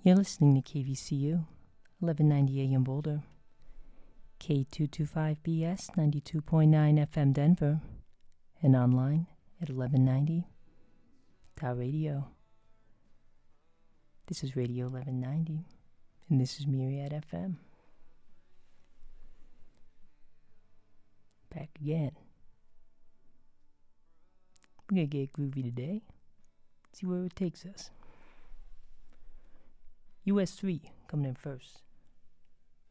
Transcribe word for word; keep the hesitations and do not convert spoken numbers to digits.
You're listening to K V C U, eleven ninety A M Boulder, K two twenty-five B S, ninety-two point nine F M Denver, and online at eleven ninety dot radio. This is Radio eleven ninety, and this is Myriad F M. Back again. We're gonna get groovy today. See where it takes us. U S three coming in first.